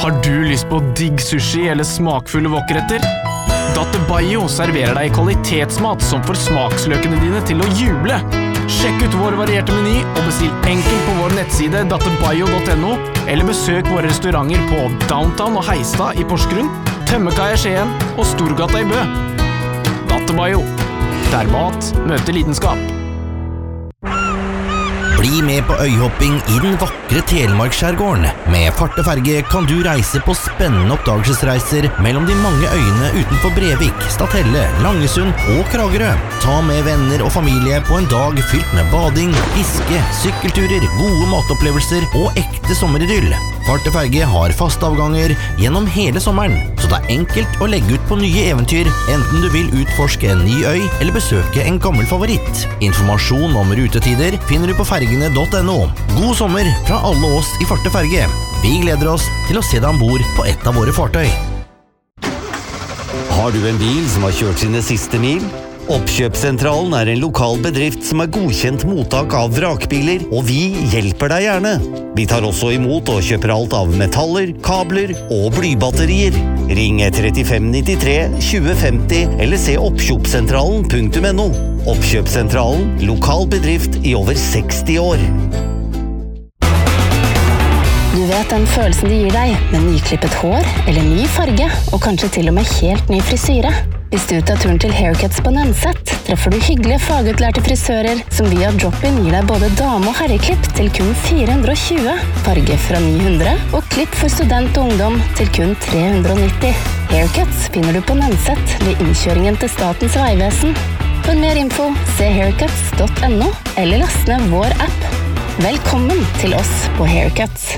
Har du lyst på digg sushi eller smakfulle wokretter? Dattebayo serverer deg kvalitetsmat som får smaksløkene dine til å juble. Sjekk ut vår varierte meny og bestill enkelt på vår nettside dattebayo.no eller besøk våre restauranter på Downtown og Heistad i Porsgrunn, Tømmekaia i Skien og Storgata i Bø. Dattebayo, der mat møter lidenskap. Bli med på øyhopping i den vakre Telemarksskjærgården. Med farteferge kan du reise på spennende oppdagelsesreiser mellom de mange øyene utenfor Brevik, Stathelle, Langesund og Kragerø. Ta med venner og familie på en dag fylt med bading, fiske, sykkelturer, gode matopplevelser og ekte sommeridyll. Farteferge har faste avganger gjennom hele sommeren, så det er enkelt å legge ut på nye eventyr, enten du vil utforske en ny øy eller besøke en gammel favoritt. Informasjon om rutetider finner du på fergene.no. God sommer fra alle oss i Farteferge. Vi gleder oss til å se deg ombord på et av våre fartøy. Har du en bil som har kjørt sine siste mil? Oppkjøpssentralen er en lokal bedrift som er godkjent mottak av vrakbiler, og vi hjelper deg gjerne. Vi tar også imot og kjøper alt av metaller, kabler og blybatterier. Ring 3593 2050 eller se oppkjøpssentralen.no. Oppkjøpssentralen, lokal bedrift i over 60 år. Du vet den følelsen det gir deg med nyklippet hår eller ny farge, og kanskje til og med helt ny frisyre. Hvis du tar turen til Haircuts på Nenset, treffer du hyggelige fagutlærte frisører som via drop-in gir deg både dame- og herreklipp til kun 420, farge fra 900 og klipp for student og ungdom til kun 390. Haircuts finner du på Nenset ved innkjøringen til Statens vegvesen. For mer info, se haircuts.no eller last ned vår app. Velkommen til oss på Haircuts.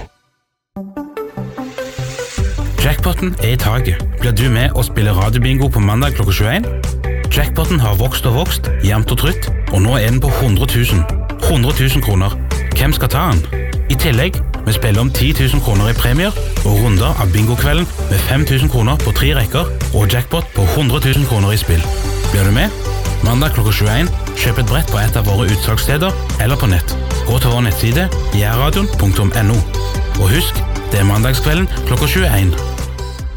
Jackpoten er i taget. Blir du med og spiller radiobingo på mandag klokka 21? Jackpoten har vokst og vokst, jevnt og trutt, og nå er den på 100 000. 100 000 kroner. Hvem skal ta den? I tillegg, vi spiller om 10 000 kroner i premier og runder av bingokvelden med 5 000 kroner på 3 rekker og jackpot på 100 000 kroner i spill. Blir du med? Mandag klokka 21, kjøp et brett på et av våre utsalgssteder eller på nett. Gå til vår nettside jærradion.no. Og husk, det er mandagskvelden klokka 21.